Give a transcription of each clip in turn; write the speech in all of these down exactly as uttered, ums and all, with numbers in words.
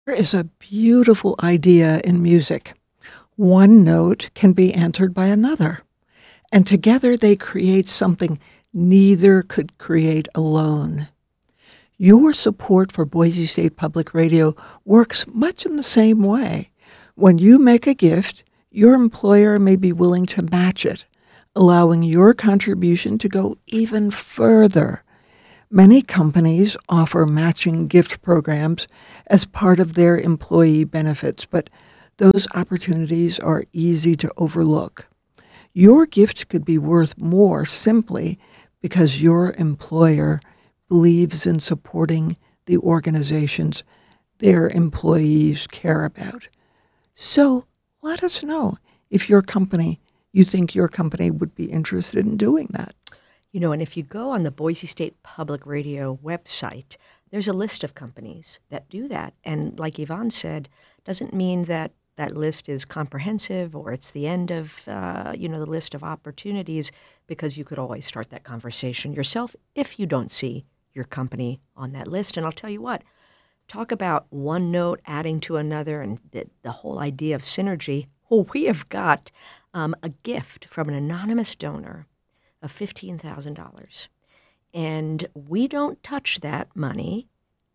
There is a beautiful idea in music. One note can be answered by another, and together they create something neither could create alone. Your support for Boise State Public Radio works much in the same way. When you make a gift, your employer may be willing to match it, allowing your contribution to go even further. Many companies offer matching gift programs as part of their employee benefits, but those opportunities are easy to overlook. Your gift could be worth more simply because your employer believes in supporting the organizations their employees care about. So let us know if your company, you think your company would be interested in doing that. You know, and if you go on the Boise State Public Radio website, there's a list of companies that do that. And like Yvonne said, doesn't mean that that list is comprehensive or it's the end of, uh, you know, the list of opportunities, because you could always start that conversation yourself if you don't see your company on that list. And I'll tell you what, talk about one note adding to another and the, the whole idea of synergy. Well, we have got um, a gift from an anonymous donor of fifteen thousand dollars. And we don't touch that money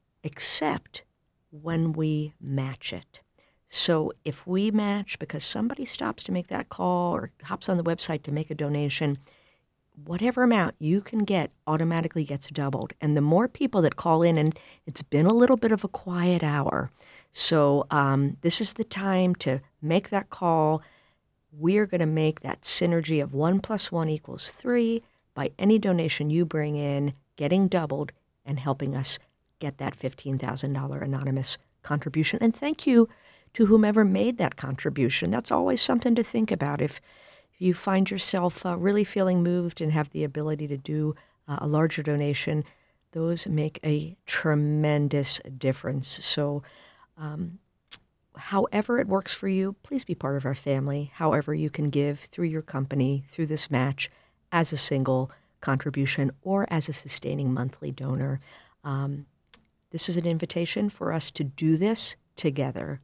except when we match it. So if we match because somebody stops to make that call or hops on the website to make a donation, whatever amount you can get automatically gets doubled. And the more people that call in, and it's been a little bit of a quiet hour, so um, this is the time to make that call. We're going to make that synergy of one plus one equals three by any donation you bring in getting doubled and helping us get that fifteen thousand dollars anonymous contribution. And thank you to whomever made that contribution. That's always something to think about. If you find yourself uh, really feeling moved and have the ability to do uh, a larger donation, those make a tremendous difference. So um, however it works for you, please be part of our family. However you can give through your company, through this match, as a single contribution or as a sustaining monthly donor. Um, this is an invitation for us to do this together.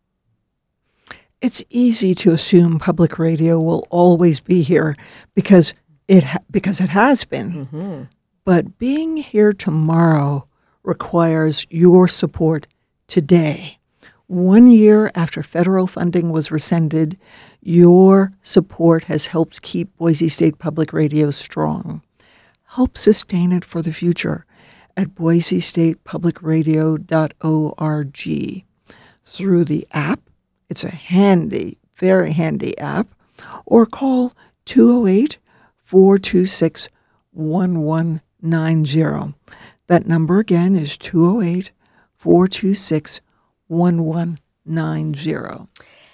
It's easy to assume public radio will always be here because it ha- because it has been. Mm-hmm. But being here tomorrow requires your support today. One year after federal funding was rescinded, your support has helped keep Boise State Public Radio strong. Help sustain it for the future at boise state public radio dot org. Through the app, it's a handy, very handy app, or call two oh eight, four two six, one one nine zero. That number again is two oh eight, four two six, one one nine zero.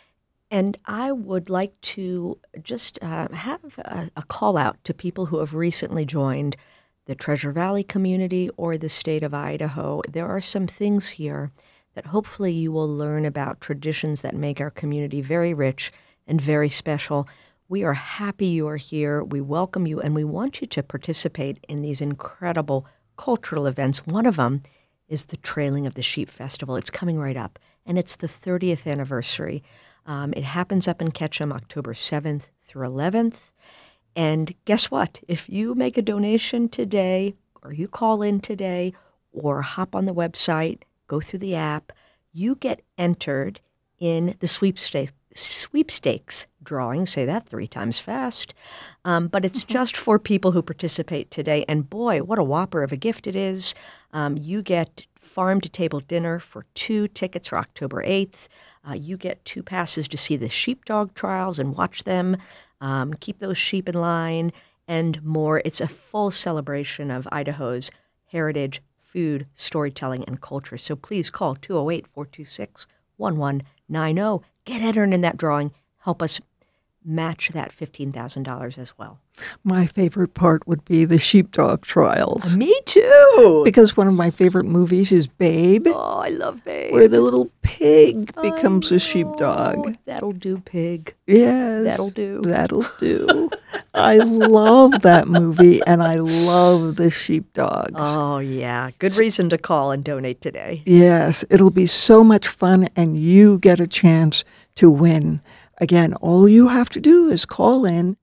And I would like to just uh, have a, a call out to people who have recently joined the Treasure Valley community or the state of Idaho. There are some things here that hopefully you will learn about, traditions that make our community very rich and very special. We are happy you are here. We welcome you, and we want you to participate in these incredible cultural events. One of them is the Trailing of the Sheep Festival. It's coming right up, and it's the thirtieth anniversary. Um, it happens up in Ketchum, October seventh through eleventh. And guess what? If you make a donation today, or you call in today, or hop on the website, go through the app, you get entered in the sweepstakes, sweepstakes drawing. Say that three times fast. Um, but it's just for people who participate today. And boy, what a whopper of a gift it is. Um, you get farm-to-table dinner for two tickets for October eighth. Uh, you get two passes to see the sheepdog trials and watch them, um, keep those sheep in line, and more. It's a full celebration of Idaho's heritage, food, storytelling, and culture. So please call two oh eight, four two six, one one nine zero. Get entered in that drawing. Help us match that fifteen thousand dollars as well. My favorite part would be the sheepdog trials. Me too. Because one of my favorite movies is Babe, Oh, I love Babe. where the little pig I becomes a know. sheepdog. That'll do, pig. Yes. That'll do. That'll do. I love that movie, and I love the sheepdogs. Oh, yeah. Good reason to call and donate today. Yes, it'll be so much fun, and you get a chance to win. Again, all you have to do is call in.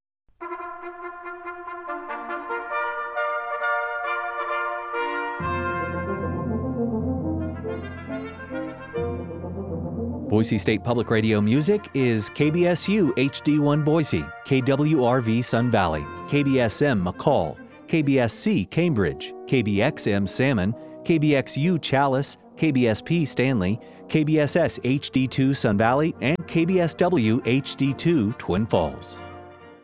Boise State Public Radio music is K B S U H D one Boise, K W R V Sun Valley, K B S M McCall, K B S C Cambridge, K B X M Salmon, K B X U Chalice, K B S P Stanley, K B S S H D two Sun Valley, and K B S W H D two Twin Falls.